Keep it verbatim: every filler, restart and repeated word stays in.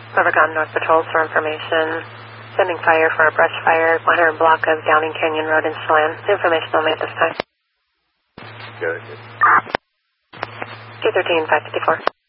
Overcom North Patrols for information. Sending fire for a brush fire, one hundred block of Downing Canyon Road in Chelan. Information only at this time. Good. two thirteen, five fifty-four.